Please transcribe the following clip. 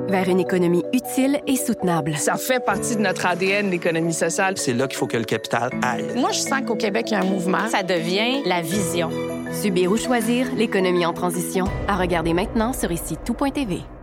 vers une économie utile et soutenable. Ça fait partie de notre ADN, l'économie sociale. C'est là qu'il faut que le capital aille. Moi, je sens qu'au Québec, il y a un mouvement. Ça devient la vision. Subir ou choisir l'économie en transition. À regarder maintenant sur ici tout.tv.